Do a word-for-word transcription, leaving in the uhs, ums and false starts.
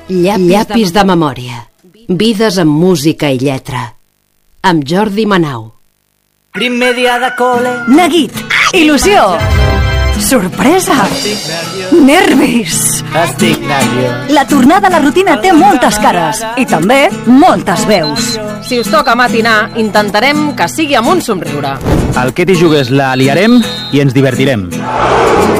Llapis de memòria. Vides amb música i lletra. Amb Jordi Manau. Primer dia de col·le. Neguit. Il·lusió. Sorpresa. Nervis. Estic nerviós. La tornada a la rutina té moltes cares i també moltes veus. Si us toca matinar, intentarem que sigui amb un somriure. Al que t'hi jugues la liarem i ens divertirem.